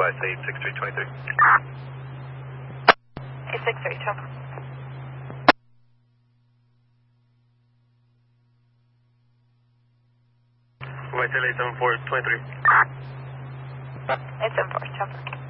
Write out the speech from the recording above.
by say 6323. 863, chopper. By 87423. 874, chopper.